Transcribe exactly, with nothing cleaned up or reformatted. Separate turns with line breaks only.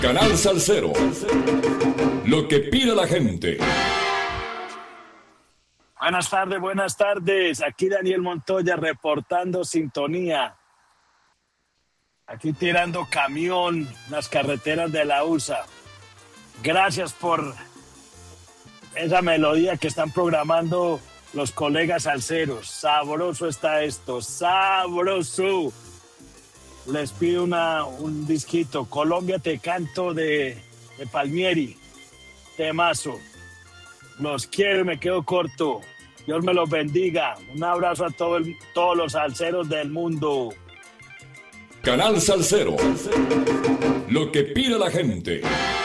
Canal Salsero. Lo que pide la gente.
Buenas tardes, buenas tardes. Aquí Daniel Montoya reportando sintonía. Aquí tirando camión las carreteras de la U S A. Gracias por esa melodía que están programando los colegas salseros. Sabroso está esto, sabroso. Les pido una, un disquito. Colombia te canto de, de Palmieri. Temazo. Los quiero y me quedo corto. Dios me los bendiga. Un abrazo a todo el, todos los salseros del mundo.
Canal Salsero. Lo que pide la gente.